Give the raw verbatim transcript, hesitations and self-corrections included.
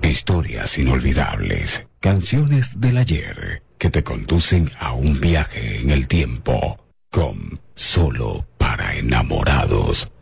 Historias inolvidables, canciones del ayer que te conducen a un viaje en el tiempo con Solo para Enamorados.